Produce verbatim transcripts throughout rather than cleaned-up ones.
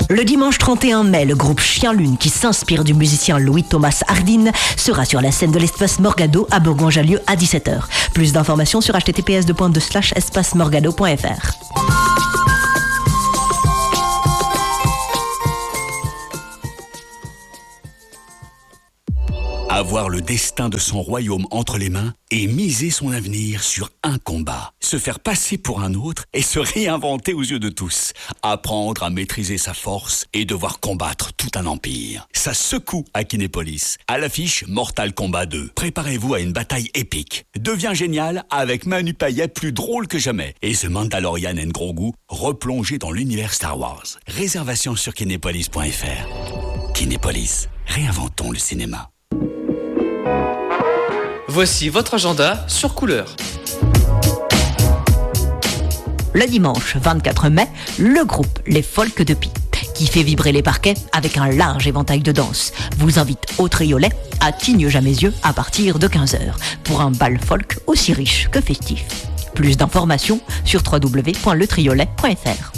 Le dimanche trente et un mai, le groupe Chien Lune, qui s'inspire du musicien Louis-Thomas Hardin, sera sur la scène de l'espace Morgado à Bourgoin-Jallieu à dix-sept heures. Plus d'informations sur h t t p s deux point deux slash espace morgado point f r. Avoir le destin de son royaume entre les mains et miser son avenir sur un combat. Se faire passer pour un autre et se réinventer aux yeux de tous. Apprendre à maîtriser sa force et devoir combattre tout un empire. Ça secoue à Kinépolis. À l'affiche, Mortal Kombat deux. Préparez-vous à une bataille épique. Devient génial avec Manu Payet plus drôle que jamais. Et The Mandalorian and Grogu replongé dans l'univers Star Wars. Réservation sur kinépolis point f r. Kinépolis, réinventons le cinéma. Voici votre agenda sur Couleur. Le dimanche vingt-quatre mai, le groupe Les Folks de Pie, qui fait vibrer les parquets avec un large éventail de danse, vous invite au Triolet à Tignes-Jamézieux à partir de quinze heures pour un bal folk aussi riche que festif. Plus d'informations sur w w w point le triolet point f r.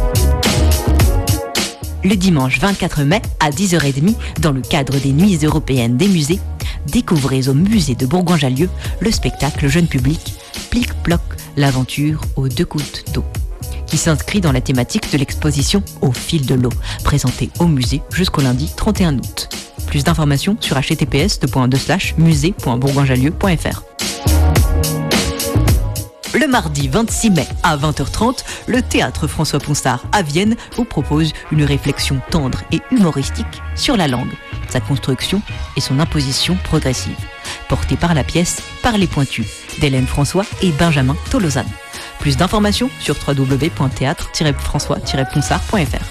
Le dimanche vingt-quatre mai à dix heures trente, dans le cadre des Nuits européennes des musées, découvrez au musée de Bourgoin-Jallieu le spectacle jeune public Plic-Ploc, l'aventure aux deux gouttes d'eau, qui s'inscrit dans la thématique de l'exposition Au fil de l'eau, présentée au musée jusqu'au lundi trente et un août. Plus d'informations sur h t t p s deux point deux slash musée point bourgoin-jallieu point f r. Le mardi vingt-six mai à vingt heures trente, le théâtre François Ponsard à Vienne vous propose une réflexion tendre et humoristique sur la langue, sa construction et son imposition progressive, portée par la pièce Par les Pointus d'Hélène François et Benjamin Tolosane. Plus d'informations sur w w w point théâtre tiret françois tiret ponsard point f r.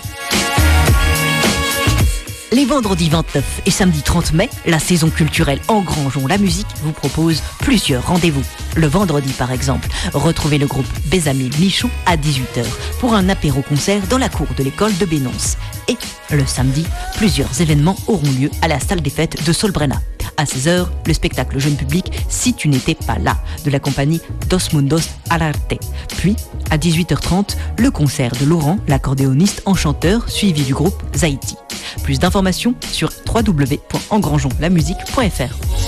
Les vendredis vingt-neuf et samedi trente mai, la saison culturelle Engrangeons la musique vous propose plusieurs rendez-vous. Le vendredi par exemple, retrouvez le groupe Bézamé Michou à dix-huit heures pour un apéro-concert dans la cour de l'école de Bénonce. Et le samedi, plusieurs événements auront lieu à la salle des fêtes de Solbrena. À seize heures, le spectacle jeune public Si tu n'étais pas là de la compagnie Dos Mundos Alarte. Puis, à dix-huit heures trente, le concert de Laurent, l'accordéoniste enchanteur, suivi du groupe Zaïti. Plus d'informations sur w w w point engrangeons la musique point f r.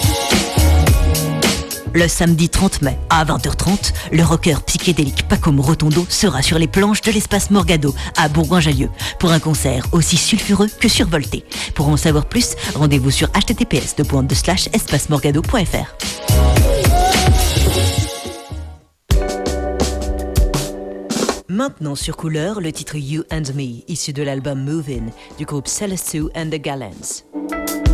Le samedi trente mai, à vingt heures trente, le rocker psychédélique Pacôme Rotondo sera sur les planches de l'espace Morgado à Bourgoin-Jallieu pour un concert aussi sulfureux que survolté. Pour en savoir plus, rendez-vous sur h t t p s deux point deux slash espace morgado point f r. Maintenant sur Couleur, le titre You and Me, issu de l'album Movin' du groupe Celestou and the Gallants.